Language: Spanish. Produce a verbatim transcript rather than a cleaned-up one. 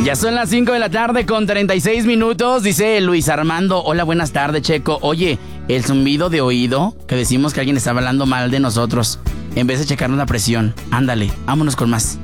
Ya son las cinco de la tarde con treinta y seis minutos, dice Luis Armando. Hola, buenas tardes, Checo. Oye, el zumbido de oído, que decimos que alguien está hablando mal de nosotros, en vez de checarnos la presión. Ándale, vámonos con más.